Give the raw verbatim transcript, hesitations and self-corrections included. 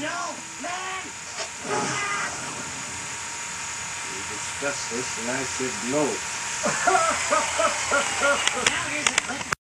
No, man! We discussed this and I said no. Now here's a clip.